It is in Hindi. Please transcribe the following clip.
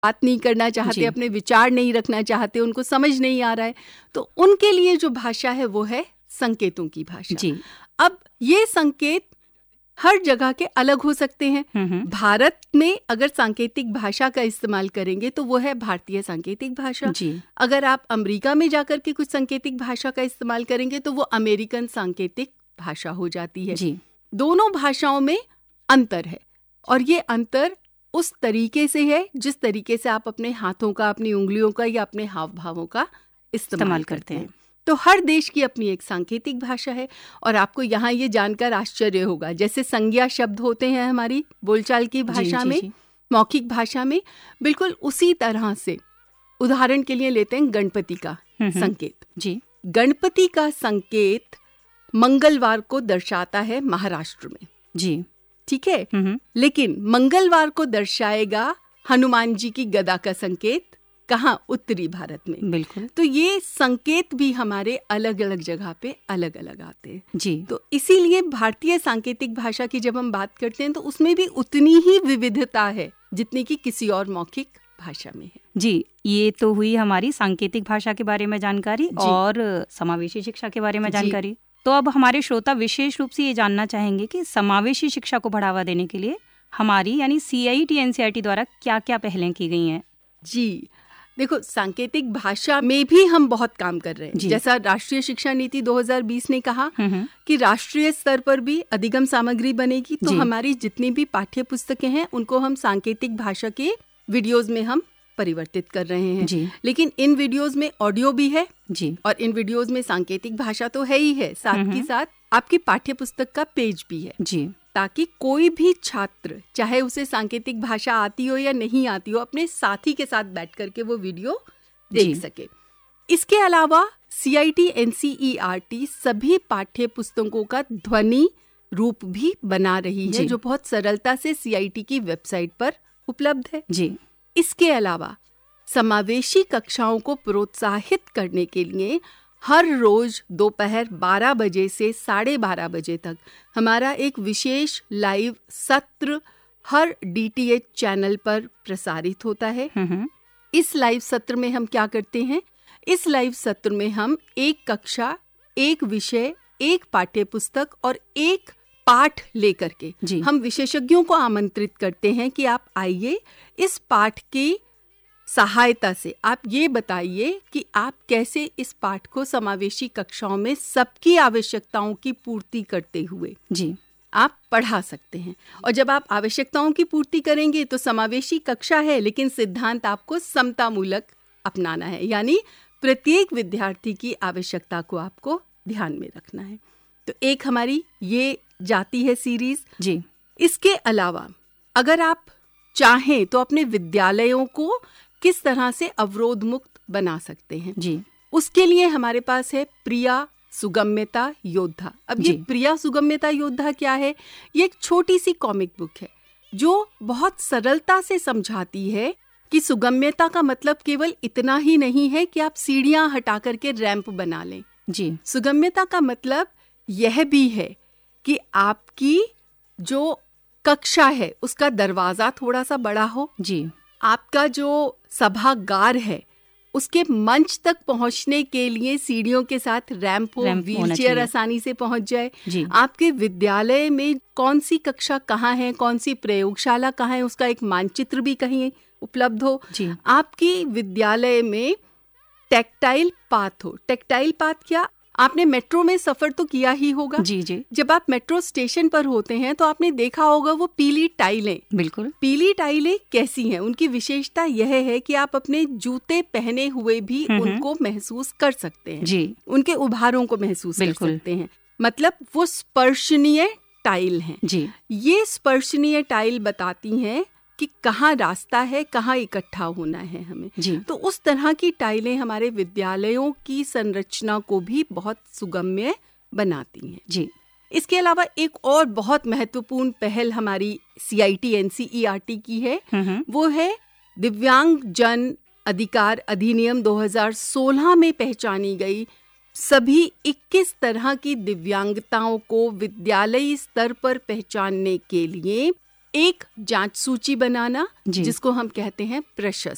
बात नहीं करना चाहते, अपने विचार नहीं रखना चाहते, उनको समझ नहीं आ रहा है, तो उनके लिए जो भाषा है वो है संकेतों की भाषा। जी। अब ये संकेत हर जगह के अलग हो सकते हैं। भारत में अगर सांकेतिक भाषा का इस्तेमाल करेंगे तो वो है भारतीय सांकेतिक भाषा। जी। अगर आप अमेरिका में जाकर के कुछ सांकेतिक भाषा का इस्तेमाल करेंगे तो वो अमेरिकन सांकेतिक भाषा हो जाती है। जी। दोनों भाषाओं में अंतर है, और ये अंतर उस तरीके से है जिस तरीके से आप अपने हाथों का, अपनी उंगलियों का या अपने हाव भावों का इस्तेमाल करते हैं। तो हर देश की अपनी एक सांकेतिक भाषा है, और आपको यहाँ ये जानकर आश्चर्य होगा, जैसे संज्ञा शब्द होते हैं हमारी बोलचाल की भाषा में, मौखिक भाषा में, बिल्कुल उसी तरह से उदाहरण के लिए लेते हैं गणपति का संकेत। जी। गणपति का संकेत मंगलवार को दर्शाता है महाराष्ट्र में। जी। ठीक है। लेकिन मंगलवार को दर्शाएगा हनुमान जी की गदा का संकेत कहाँ? उत्तरी भारत में। बिल्कुल। तो ये संकेत भी हमारे अलग अलग जगह पे अलग अलग आते हैं। जी। तो इसीलिए भारतीय सांकेतिक भाषा की जब हम बात करते हैं तो उसमें भी उतनी ही विविधता है जितनी कि किसी और मौखिक भाषा में है। जी, ये तो हुई हमारी सांकेतिक भाषा के बारे में जानकारी और समावेशी शिक्षा के बारे में जानकारी। तो अब हमारे श्रोता विशेष रूप से ये जानना चाहेंगे कि समावेशी शिक्षा को बढ़ावा देने के लिए हमारी यानी CIET NCERT द्वारा क्या क्या पहलें की गई हैं? जी देखो, सांकेतिक भाषा में भी हम बहुत काम कर रहे हैं। जैसा राष्ट्रीय शिक्षा नीति 2020 ने कहा कि राष्ट्रीय स्तर पर भी अधिगम सामग्री बनेगी, तो हमारी जितनी भी पाठ्य पुस्तकें हैं उनको हम सांकेतिक भाषा के वीडियोस में हम परिवर्तित कर रहे हैं। लेकिन इन वीडियोस में ऑडियो भी है जी, और इन वीडियोस में सांकेतिक भाषा तो है ही है, साथ ही साथ आपकी पाठ्य पुस्तक का पेज भी है जी, ताकि कोई भी छात्र, चाहे उसे सांकेतिक भाषा आती हो या नहीं आती हो, अपने साथी के साथ बैठ करके वो वीडियो देख सके। इसके अलावा CIET NCERT सभी पाठ्य पुस्तकों का ध्वनि रूप भी बना रही है, जो बहुत सरलता से CIET की वेबसाइट पर उपलब्ध है जी। इसके अलावा समावेशी कक्षाओं को प्रोत्साहित करने के लिए हर रोज दोपहर 12 बजे से 12:30 बजे तक हमारा एक विशेष लाइव सत्र हर DTH चैनल पर प्रसारित होता है। इस लाइव सत्र में हम क्या करते हैं? इस लाइव सत्र में हम एक कक्षा, एक विषय, एक पाठ्य पुस्तक और एक पाठ लेकर के हम विशेषज्ञों को आमंत्रित करते हैं कि आप आइए, इस पाठ की सहायता से आप ये बताइए कि आप कैसे इस पाठ को समावेशी कक्षाओं में सबकी आवश्यकताओं की पूर्ति करते हुए आप पढ़ा सकते हैं। और जब आप आवश्यकताओं की पूर्ति करेंगे तो समावेशी कक्षा है, लेकिन सिद्धांत आपको समतामूलक अपनाना है, यानी प्रत्येक विद्यार्थी की आवश्यकता को आपको ध्यान में रखना है। तो एक हमारी ये जाती है सीरीज जी। इसके अलावा अगर आप चाहें तो अपने विद्यालयों को किस तरह से अवरोध मुक्त बना सकते हैं जी, उसके लिए हमारे पास है प्रिया सुगम्यता योद्धा। अब ये प्रिया सुगम्यता योद्धा क्या है? ये एक छोटी सी कॉमिक बुक है जो बहुत सरलता से समझाती है कि सुगम्यता का मतलब केवल इतना ही नहीं है कि आप सीढ़ियां हटा करके रैंप बना लें जी। सुगम्यता का मतलब यह भी है कि आपकी जो कक्षा है उसका दरवाजा थोड़ा सा बड़ा हो जी, आपका जो सभागार है उसके मंच तक पहुंचने के लिए सीढ़ियों के साथ रैंप हो, व्हीलचेयर आसानी से पहुंच जाए जी। आपके विद्यालय में कौन सी कक्षा कहाँ है, कौन सी प्रयोगशाला कहाँ है, उसका एक मानचित्र भी कहीं उपलब्ध हो जी। आपकी विद्यालय में टेक्टाइल पाथ हो। टेक्टाइल पाथ क्या? आपने मेट्रो में सफर तो किया ही होगा जी जी। जब आप मेट्रो स्टेशन पर होते हैं तो आपने देखा होगा वो पीली टाइलें। बिल्कुल। पीली टाइलें कैसी हैं? उनकी विशेषता यह है कि आप अपने जूते पहने हुए भी उनको महसूस कर सकते हैं जी। उनके उभारों को महसूस कर सकते हैं, मतलब वो स्पर्शनीय टाइल हैं जी। ये स्पर्शनीय टाइल बताती हैं कि कहाँ रास्ता है, कहाँ इकट्ठा होना है हमें जी। तो उस तरह की टाइलें हमारे विद्यालयों की संरचना को भी बहुत सुगम्य बनाती हैं जी। इसके अलावा एक और बहुत महत्वपूर्ण पहल हमारी CIET NCERT की है, वो है दिव्यांग जन अधिकार अधिनियम 2016 में पहचानी गई सभी 21 तरह की दिव्यांगताओं को विद्यालयी स्तर पर पहचानने के लिए एक जांच सूची बनाना जिसको हम कहते हैं प्रशस्त।